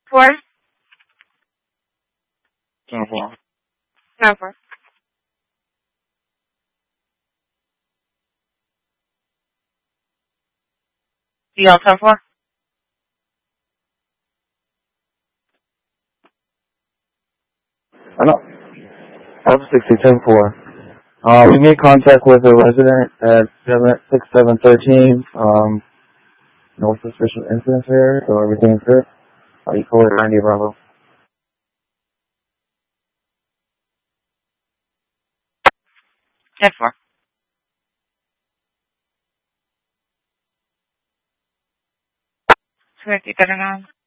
4? 10-4. 10-4. DL 10-4. Hello. Alpha 60, 10-4. We made contact with a resident at 6713. No suspicious incidents here, so everything's good. You call it 90 Bravo. 10-4. Correct, you got it on.